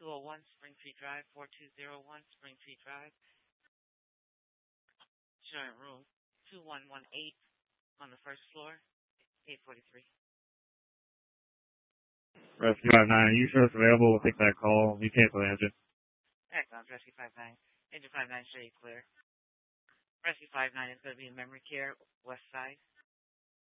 201 Springfield Drive, 4201 Springfield Drive. Showing room 2118 on the first floor, 843. Rescue 59, you sure it's available? We'll take that call. You cancel the engine. Excellent, Rescue 59. Engine 59 show you clear. Rescue 59 is going to be in memory care, west side.